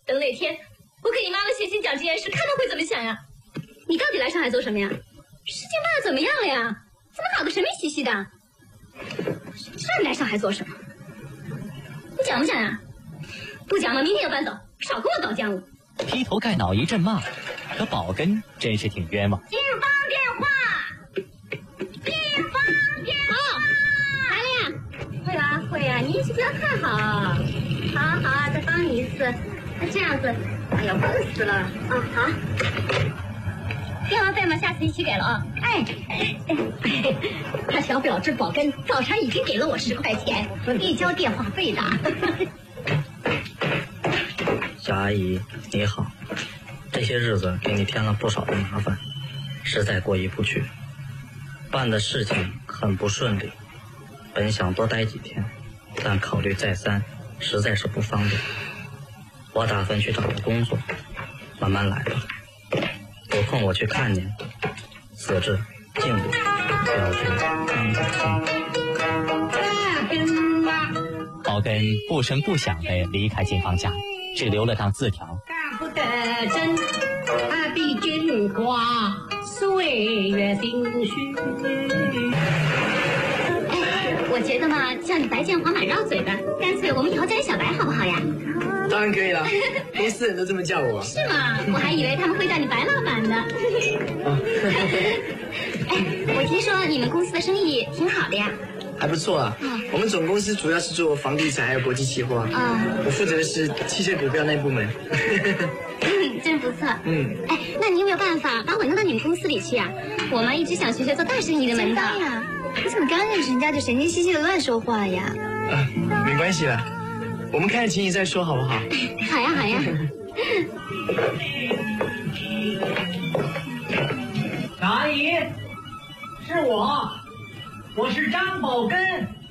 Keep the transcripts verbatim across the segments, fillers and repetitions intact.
等哪天我给你妈妈写信讲这件事，看她会怎么想呀？你到底来上海做什么呀？事情办得怎么样了呀？怎么搞得神秘兮兮的？知道你来上海做什么？你讲不讲呀？不讲了，明天就搬走，少跟我搞家务。 劈头盖脑一阵骂，可宝根真是挺冤枉。 警方电话，警方电话，来了呀！会啊会啊，你运气不要太好。好啊好啊，再帮你一次。那这样子，哎呀，笨死了啊！好，电话费嘛，下次一起给了啊。哎哎哎，他小婊子宝根早晨已经给了我十块钱，一交电话费的。 小阿姨你好，这些日子给你添了不少的麻烦，实在过意不去。办的事情很不顺利，本想多待几天，但考虑再三，实在是不方便。我打算去找个工作，慢慢来吧。有空我去看您。此致敬礼，表示张宝根。 宝根不声不响地离开金芳家，只留了张字条： 干不得真，他的军花岁月心虚。 哎，我觉得嘛，叫你白建华蛮绕嘴的，干脆我们以后叫你小白好不好呀？ 当然可以了，公司人都这么叫我。 是吗？我还以为他们会叫你白老板呢。哎，我听说你们公司的生意挺好的呀。 还不错啊，嗯、我们总公司主要是做房地产还有国际期货。啊、嗯，我负责的是汽车股票那部门。 嗯，真不错。嗯，哎，那你有没有办法把我弄到你们公司里去呀？我嘛一直想学学做大生意的门道呀。 你怎么刚认识人家就神经兮兮的乱说话呀？ 啊，没关系了，我们看着情形再说好不好？ 好呀，好呀。 小阿姨，是我。我是张宝根。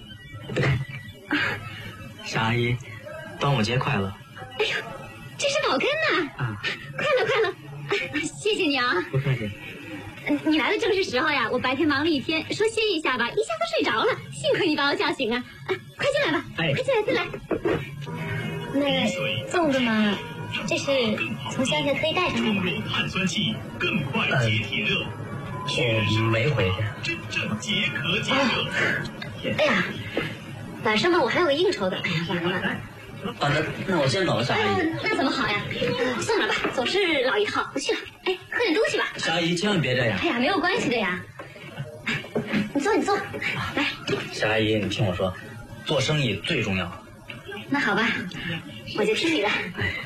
小阿姨，端午节快乐！ 哎呦，这是宝根呐！啊，快乐快乐！啊，谢谢你啊！ 不客气。 你来的正是时候呀！我白天忙了一天，说歇一下吧，一下子睡着了。幸亏你把我叫醒啊！啊，快进来吧！哎，快进来进来。那个粽子嘛，这是从乡下特意带上来的。 碳酸气更快解体热。 我没回去。 真正解渴解热。 哎呀，晚上嘛我还有个应酬的，哎呀，完了完了。 啊，那那我先走了，小阿姨。 呃、那怎么好呀？呃、算了吧，总是老一套，不去了。哎，喝点东西吧。 小阿姨千万别这样。 哎呀，没有关系的呀。你坐，你坐，来。 小阿姨，你听我说，做生意最重要。 那好吧，我就听你的。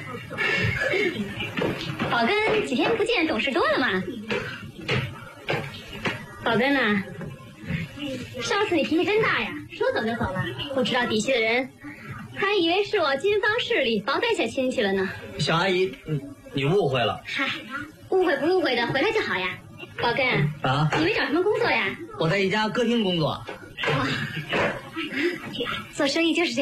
宝根几天不见，懂事多了嘛。宝根呐、啊，上次你脾气真大呀，说走就走了，不知道底细的人还以为是我金方势力包带下亲戚了呢。 小阿姨，你你误会了。 嗨，误会不误会的，回来就好呀。宝根啊，你没找什么工作呀？ 我在一家歌厅工作。 哇，做生意就是这样。